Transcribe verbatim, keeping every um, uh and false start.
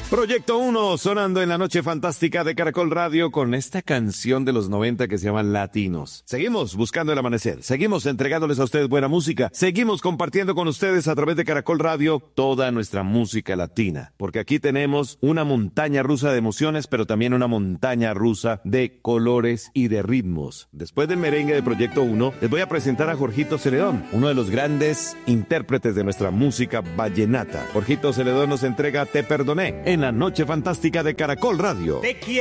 Proyecto uno sonando en la noche fantástica de Caracol Radio con esta canción de los noventa que se llama Latinos. Seguimos buscando el amanecer, seguimos entregándoles a ustedes buena música, seguimos compartiendo con ustedes a través de Caracol Radio toda nuestra música latina, porque aquí tenemos una montaña rusa de emociones, pero también una montaña rusa de colores y de ritmos. Después del merengue de Proyecto uno, les voy a presentar a Jorgito Celedón, uno de los grandes intérpretes de nuestra música vallenata. Jorgito Celedón nos entrega Te Perdoné en la noche fantástica de Caracol Radio. Te quiero.